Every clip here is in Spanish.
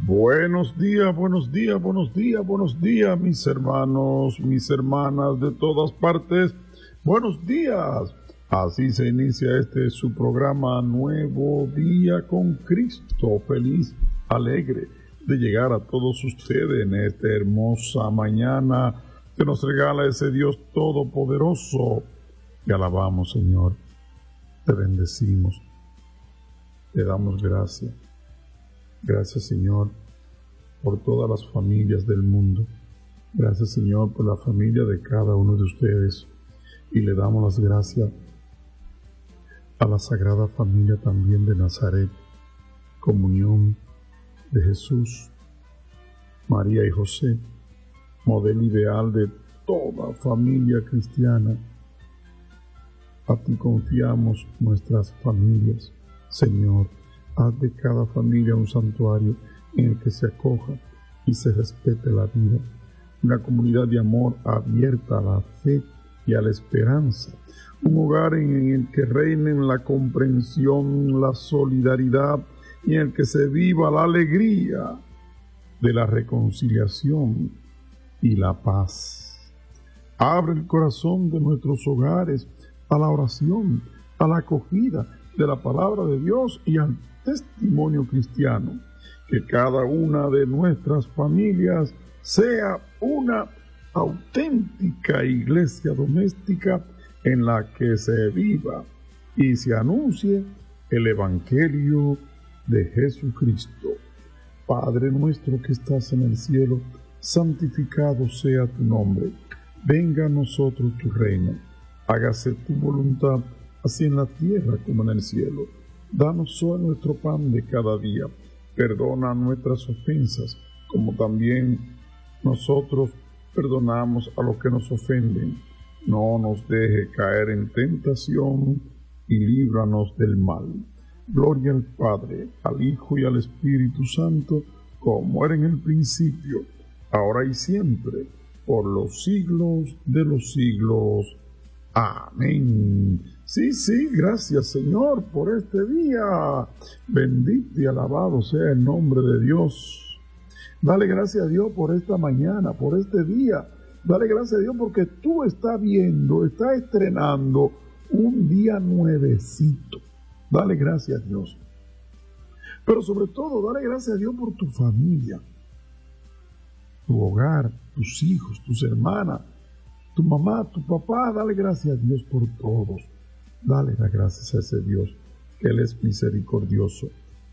Buenos días, buenos días, buenos días, buenos días, mis hermanos, mis hermanas de todas partes. Buenos días. Así se inicia su programa Nuevo Día con Cristo. Feliz, alegre de llegar a todos ustedes en esta hermosa mañana que nos regala ese Dios todopoderoso. Te alabamos, Señor. Te bendecimos. Te damos gracias. Gracias, Señor, por todas las familias del mundo. Gracias, Señor, por la familia de cada uno de ustedes. Y le damos las gracias a la Sagrada Familia también de Nazaret, comunión de Jesús, María y José, modelo ideal de toda familia cristiana. A ti confiamos nuestras familias, Señor. Haz de cada familia un santuario en el que se acoja y se respete la vida. Una comunidad de amor abierta a la fe y a la esperanza. Un hogar en el que reinen la comprensión, la solidaridad y en el que se viva la alegría de la reconciliación y la paz. Abre el corazón de nuestros hogares a la oración, a la acogida de la palabra de Dios y al testimonio cristiano. Que cada una de nuestras familias sea una auténtica iglesia doméstica en la que se viva y se anuncie el Evangelio de Jesucristo. Padre nuestro que estás en el cielo, santificado sea tu nombre. Venga a nosotros tu reino. Hágase tu voluntad, así en la tierra como en el cielo. Danos hoy nuestro pan de cada día. Perdona nuestras ofensas, como también nosotros perdonamos a los que nos ofenden. No nos deje caer en tentación y líbranos del mal. Gloria al Padre, al Hijo y al Espíritu Santo, como era en el principio, ahora y siempre, por los siglos de los siglos. Amén. Sí, gracias, Señor, por este día. Bendito y alabado sea el nombre de Dios. Dale gracias a Dios por esta mañana, por este día. Dale gracias a Dios porque tú estás viendo, estás estrenando un día nuevecito. Dale gracias a Dios. Pero sobre todo, dale gracias a Dios por tu familia, tu hogar, tus hijos, tus hermanas, tu mamá, tu papá. Dale gracias a Dios por todos. Dale las gracias a ese Dios, que Él es misericordioso.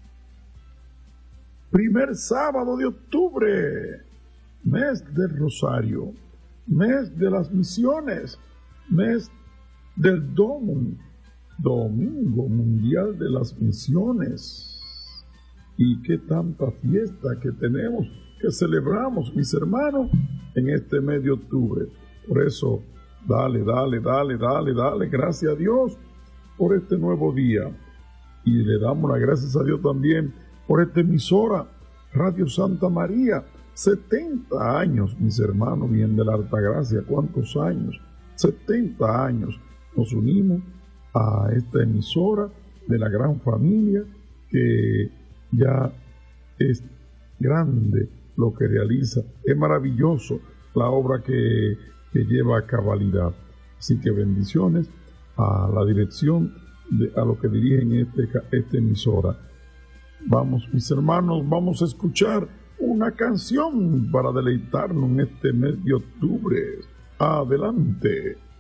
Primer sábado de octubre, mes del Rosario, mes de las misiones, mes del Domingo Mundial de las Misiones. Y qué tanta fiesta que tenemos, que celebramos, mis hermanos, en este mes de octubre. Por eso, dale, gracias a Dios por este nuevo día. Y le damos las gracias a Dios también por esta emisora, Radio Santa María. 70 años, mis hermanos, bien de la Altagracia. ¿Cuántos años? 70 años. Nos unimos a esta emisora de la gran familia que ya es grande lo que realiza. Es maravilloso la obra que lleva a cabalidad. Así que bendiciones a la dirección, a lo que dirigen esta emisora. Vamos, mis hermanos, vamos a escuchar una canción para deleitarnos en este mes de octubre. Adelante.